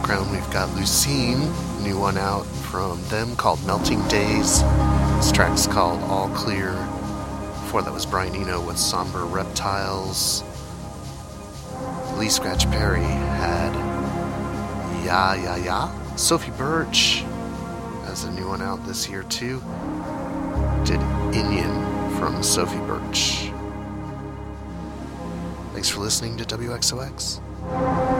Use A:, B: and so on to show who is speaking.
A: background, we've got Lucine, new one out from them called Melting Days. This track's called All Clear. Before that was Brian Eno with Somber Reptiles. Lee Scratch Perry had Ya Ya Ya. Sophie Birch has a new one out this year too. Did Inyan from Sophie Birch. Thanks for listening to WXOX.